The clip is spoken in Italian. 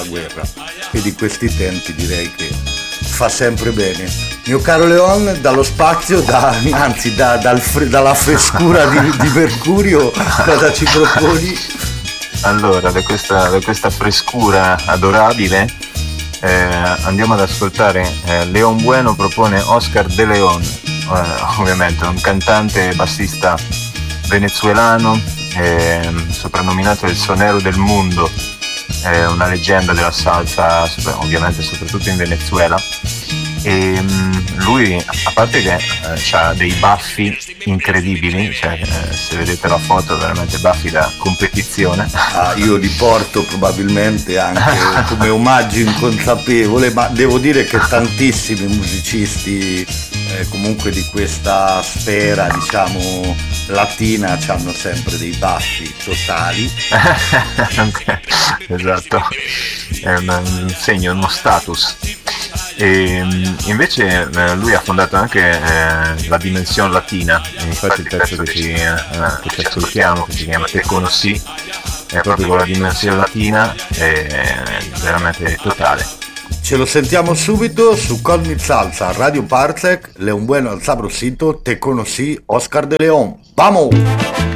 la guerra, e di questi tempi direi che fa sempre bene. Mio caro Leon, dallo spazio, dalla frescura di Mercurio, cosa ci proponi? Allora, da questa frescura adorabile andiamo ad ascoltare Leon Bueno propone Oscar De Leon, ovviamente un cantante e bassista venezuelano, soprannominato il sonero del mundo, una leggenda della salsa, ovviamente soprattutto in Venezuela. E lui, a parte che ha dei baffi incredibili, cioè se vedete la foto, veramente baffi da competizione. Io li porto probabilmente anche come omaggio inconsapevole, ma devo dire che tantissimi musicisti comunque di questa sfera, diciamo, latina, hanno sempre dei baffi totali. Esatto, è un segno, uno status. E invece lui ha fondato anche la Dimensione Latina, infatti il pezzo che ci ascoltiamo, che si chiama Te Conocí, è proprio con la Dimensione Latina, è veramente totale. Ce lo sentiamo subito su Colmi Salsa, Radio Parsec, Leon Bueno al sabrosito, Te Conocí, Oscar De Leon. Vamos!